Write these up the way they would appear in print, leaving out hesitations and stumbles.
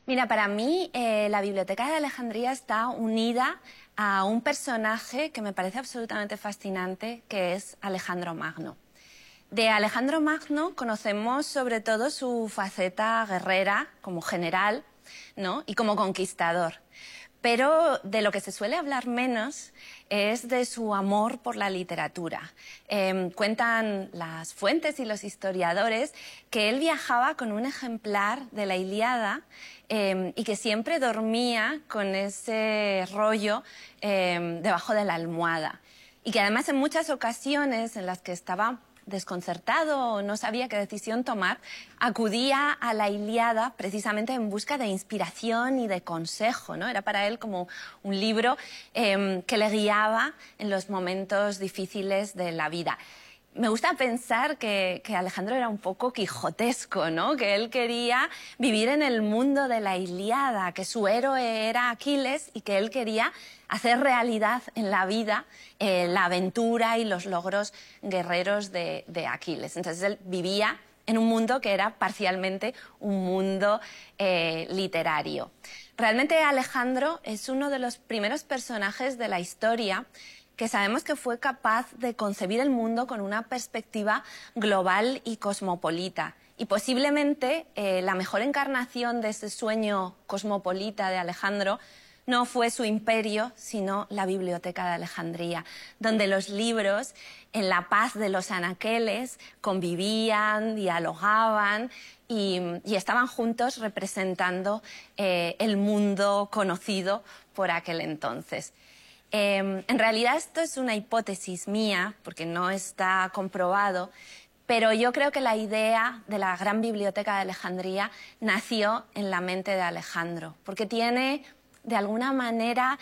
Mira, para mí la Biblioteca de Alejandría está unida a un personaje que me parece absolutamente fascinante, que es Alejandro Magno. De Alejandro Magno conocemos sobre todo su faceta guerrera como general, ¿no? Y como conquistador. Pero de lo que se suele hablar menos es de su amor por la literatura. Cuentan las fuentes y los historiadores que él viajaba con un ejemplar de la Ilíada y que siempre dormía con ese rollo debajo de la almohada. Y que además en muchas ocasiones en las que estaba desconcertado o no sabía qué decisión tomar, acudía a la Ilíada precisamente en busca de inspiración y de consejo, ¿no? Era para él como un libro que le guiaba en los momentos difíciles de la vida. Me gusta pensar que Alejandro era un poco quijotesco, ¿no? Que él quería vivir en el mundo de la Ilíada, que su héroe era Aquiles y que él quería hacer realidad en la vida la aventura y los logros guerreros de Aquiles. Entonces él vivía en un mundo que era parcialmente un mundo literario. Realmente Alejandro es uno de los primeros personajes de la historia que sabemos que fue capaz de concebir el mundo con una perspectiva global y cosmopolita. Y posiblemente la mejor encarnación de ese sueño cosmopolita de Alejandro no fue su imperio, sino la Biblioteca de Alejandría, donde los libros, en la paz de los anaqueles, convivían, dialogaban y estaban juntos representando el mundo conocido por aquel entonces. En realidad esto es una hipótesis mía, porque no está comprobado, pero yo creo que la idea de la gran biblioteca de Alejandría nació en la mente de Alejandro, porque tiene, de alguna manera,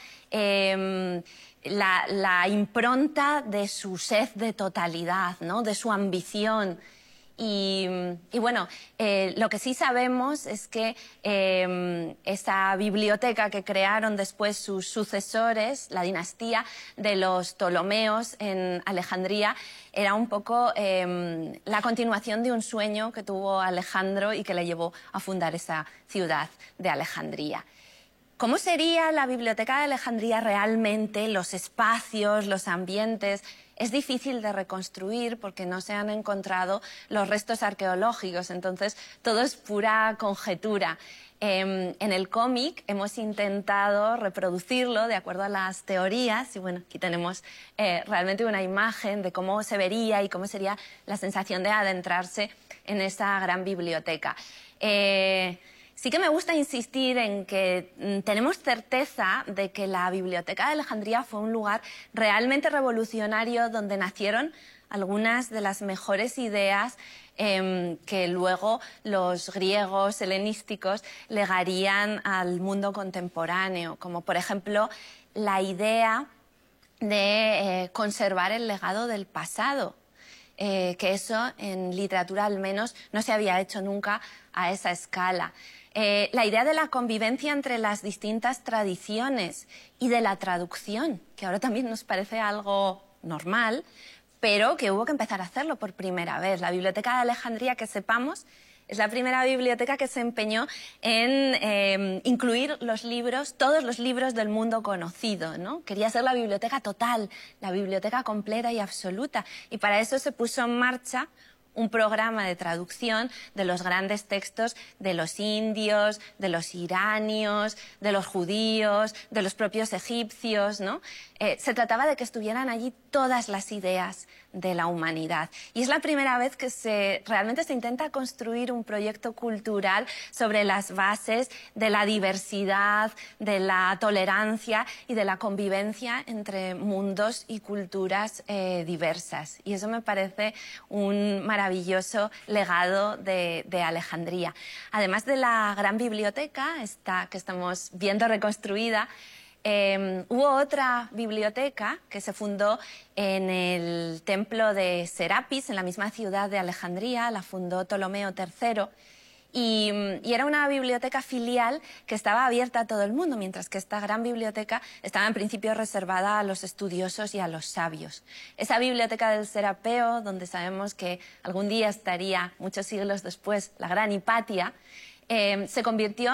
la impronta de su sed de totalidad, ¿no? De su ambición. Y bueno, lo que sí sabemos es que esa biblioteca que crearon después sus sucesores, la dinastía de los Ptolomeos en Alejandría, era un poco la continuación de un sueño que tuvo Alejandro y que le llevó a fundar esa ciudad de Alejandría. ¿Cómo sería la Biblioteca de Alejandría realmente? Los espacios, los ambientes. Es difícil de reconstruir porque no se han encontrado los restos arqueológicos, entonces todo es pura conjetura. En el cómic hemos intentado reproducirlo de acuerdo a las teorías y bueno, aquí tenemos realmente una imagen de cómo se vería y cómo sería la sensación de adentrarse en esa gran biblioteca. Sí que me gusta insistir en que tenemos certeza de que la Biblioteca de Alejandría fue un lugar realmente revolucionario donde nacieron algunas de las mejores ideas que luego los griegos helenísticos legarían al mundo contemporáneo, como por ejemplo la idea de conservar el legado del pasado. Que eso en literatura al menos no se había hecho nunca a esa escala. La idea de la convivencia entre las distintas tradiciones y de la traducción, que ahora también nos parece algo normal, pero que hubo que empezar a hacerlo por primera vez. La Biblioteca de Alejandría, que sepamos, es la primera biblioteca que se empeñó en incluir los libros, todos los libros del mundo conocido, ¿no? Quería ser la biblioteca total, la biblioteca completa y absoluta. Y para eso se puso en marcha un programa de traducción de los grandes textos de los indios, de los iranios, de los judíos, de los propios egipcios, ¿no? Se trataba de que estuvieran allí todas las ideas de la humanidad. Y es la primera vez que realmente se intenta construir un proyecto cultural sobre las bases de la diversidad, de la tolerancia y de la convivencia entre mundos y culturas diversas. Y eso me parece un maravilloso legado de Alejandría. Además de la gran biblioteca, esta que estamos viendo reconstruida, hubo otra biblioteca que se fundó en el templo de Serapis, en la misma ciudad de Alejandría, la fundó Ptolomeo III, y era una biblioteca filial que estaba abierta a todo el mundo, mientras que esta gran biblioteca estaba en principio reservada a los estudiosos y a los sabios. Esa biblioteca del Serapeo, donde sabemos que algún día estaría, muchos siglos después, la gran Hipatia, se convirtió